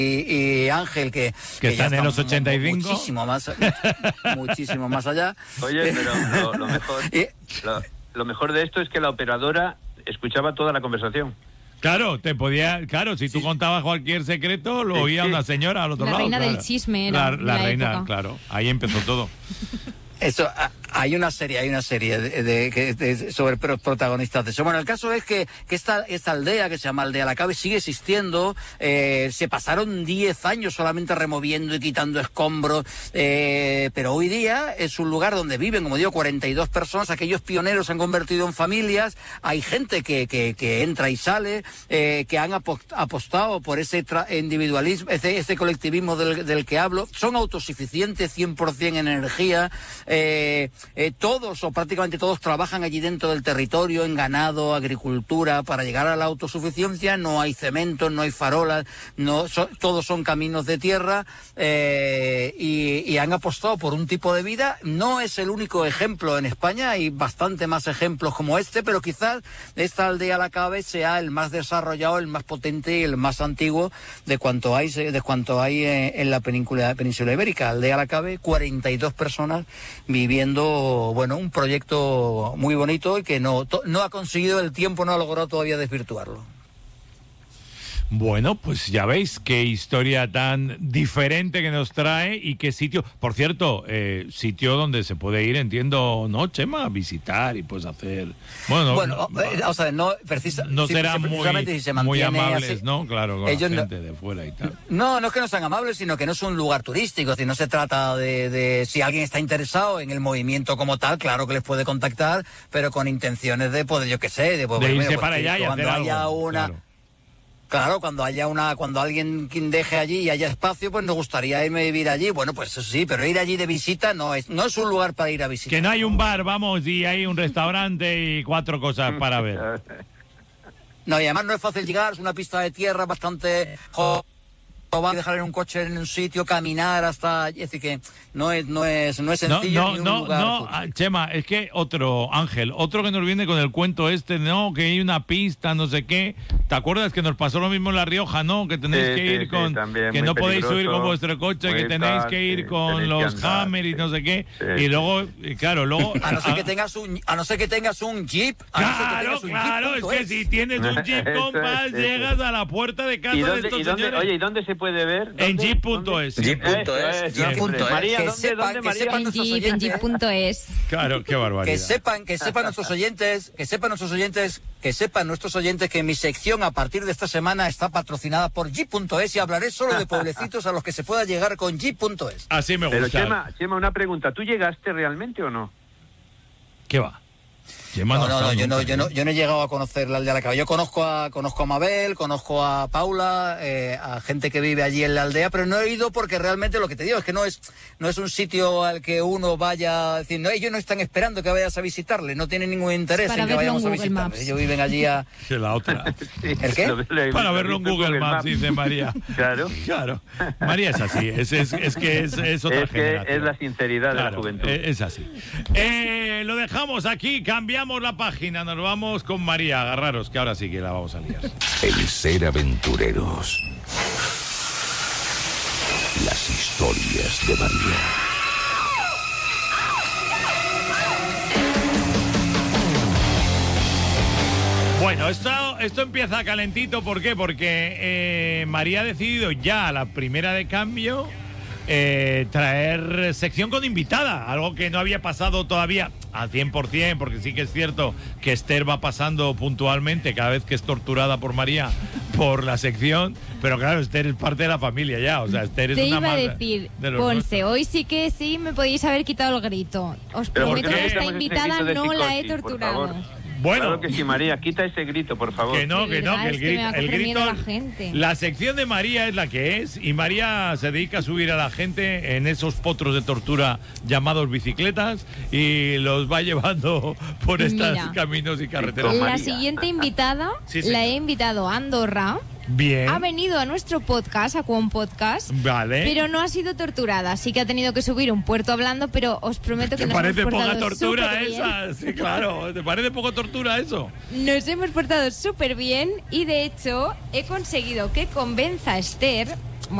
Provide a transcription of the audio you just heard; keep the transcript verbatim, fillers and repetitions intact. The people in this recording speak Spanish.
y Ángel, que, que, que están en los ochenta y cinco. Muchísimo más, muchísimo más allá. Oye, pero lo, lo, mejor, y, lo, lo mejor de esto es que la operadora escuchaba toda la conversación. Claro, te podía, claro, si tú sí. contabas cualquier secreto, lo sí, oía sí. una señora al otro la lado. La reina claro. del chisme era La, la, la reina, época. claro, ahí empezó todo. Eso, hay una serie, hay una serie de, de, de, de, sobre protagonistas de eso. Bueno, el caso es que, que esta, esta aldea, que se llama Aldea La Cabe, sigue existiendo. Eh, se pasaron diez años solamente removiendo y quitando escombros, eh, pero hoy día es un lugar donde viven, como digo, cuarenta y dos personas. Aquellos pioneros se han convertido en familias. Hay gente que, que, que entra y sale, eh, que han apostado por ese individualismo, ese, ese colectivismo del, del que hablo. Son autosuficientes cien por ciento en energía. Eh, eh, todos o prácticamente todos trabajan allí dentro del territorio, en ganado, agricultura, para llegar a la autosuficiencia. No hay cemento, no hay farolas, no, so, todos son caminos de tierra, eh, y, y han apostado por un tipo de vida. No es el único ejemplo en España, hay bastante más ejemplos como este, pero quizás esta Aldea La Cabe sea el más desarrollado, el más potente y el más antiguo de cuanto hay, de cuanto hay en, en la península, península ibérica. Aldea La Cabe, cuarenta y dos personas viviendo, bueno, un proyecto muy bonito y que no, no ha conseguido, el tiempo no ha logrado todavía desvirtuarlo. Bueno, pues ya veis qué historia tan diferente que nos trae y qué sitio. Por cierto, eh, sitio donde se puede ir, entiendo, ¿no, Chema? A visitar y pues hacer... Bueno, bueno no, eh, o sea, no, precisa, no si, serán muy, si se muy amables, así, ¿no? Claro, con ellos la gente no, de fuera y tal. No, no es que no sean amables, sino que no es un lugar turístico. Si no se trata de, de... Si alguien está interesado en el movimiento como tal, claro que les puede contactar, pero con intenciones de poder, yo qué sé, de, pues, de irse pues, para allá y hacer algo. Haya una... Claro. Claro, cuando haya una, cuando alguien deje allí y haya espacio, pues nos gustaría irme a vivir allí. Bueno, pues eso sí, pero ir allí de visita no es, no es un lugar para ir a visitar. Que no hay un bar, vamos, y hay un restaurante y cuatro cosas para ver. No, y además no es fácil llegar, es una pista de tierra bastante joven. O va a dejar en un coche en un sitio, caminar hasta allí, es decir que no es no es no es sencillo. No, ni un no, lugar no, no, Chema, es que otro Ángel, otro que nos viene con el cuento este, no, que hay una pista, no sé qué. ¿Te acuerdas que nos pasó lo mismo en La Rioja, no? Que tenéis sí, que ir sí, con, sí, también, que no podéis subir con vuestro coche, que tenéis que ir sí, con los que andar, Hammer y sí, no sé qué. Sí, y luego, y claro, luego. A no ser que tengas un, a no ser que tengas un Jeep. A Claro, no ser que claro, un Jeep, es que si tienes un Jeep Compass, llegas a la puerta de casa ¿Y dónde, de estos y dónde, señores. oye, ¿y dónde se puede ver? ¿Dónde? En jeep punto es. jeep punto es. María, que ¿dónde, sepan, dónde, que María? sepan En nuestros Jeep, en oyentes, jeep punto es. Claro, qué barbaridad. que sepan, que sepan nuestros oyentes, que sepan nuestros oyentes, que sepan nuestros oyentes que mi sección a partir de esta semana está patrocinada por jeep punto es y hablaré solo de pueblecitos a los que se pueda llegar con jeep punto es. Así me gusta. Pero Chema, Chema, una pregunta, ¿tú llegaste realmente o no? ¿Qué va? No, no, no, yo no, yo no, yo no he llegado a conocer la aldea de La Cabe. Yo conozco a, conozco a Mabel, conozco a Paula, eh, a gente que vive allí en la aldea, pero no he ido porque realmente lo que te digo es que no es, no es un sitio al que uno vaya a decir, no, ellos no están esperando que vayas a visitarle, no tienen ningún interés Para en que vayamos a Google visitarle. Maps. Ellos viven allí a... Que la otra. Sí, ¿El qué? lo- lo- Para lo- verlo en lo- Google Maps, dice María. Claro. Claro. María es así, es, es, es que es, es otra Es que generación. es la sinceridad de la Claro, juventud. eh, es así. Eh, lo dejamos aquí, cambiamos la página, nos vamos con María. Agarraros, que ahora sí que la vamos a liar. El ser aventureros. Las historias de María. Bueno, esto, esto empieza calentito, ¿por qué? Porque eh, María ha decidido ya a la primera de cambio eh, traer sección con invitada, algo que no había pasado todavía al cien por ciento, porque sí que es cierto que Esther va pasando puntualmente cada vez que es torturada por María por la sección, pero claro, Esther es parte de la familia ya, o sea, Esther es Te una iba a más decir, de los Ponce, nuestros. hoy sí que sí me podéis haber quitado el grito. Os Pero ¿por prometo qué que no esta quitamos ese invitada grito de no la he psicosis, por torturado. favor? Bueno, Claro que sí, María, quita ese grito, por favor. que no, De que no, verdad, que el es que me grito, va a el coger grito, miedo la gente. la sección de María es la que es, y María se dedica a subir a la gente en esos potros de tortura llamados bicicletas y los va llevando por estos Mira. caminos y carreteras. Con La María. siguiente invitada Sí, sí. la he invitado a Andorra. Bien, Ha venido a nuestro podcast, a Cuon Podcast, vale. pero no ha sido torturada. Sí que ha tenido que subir un puerto hablando, pero os prometo que ¿Te nos parece hemos poca portado tortura superbién. esa? Sí, claro. ¿Te parece poco tortura eso? Nos hemos portado súper bien y de hecho he conseguido que convenza a Esther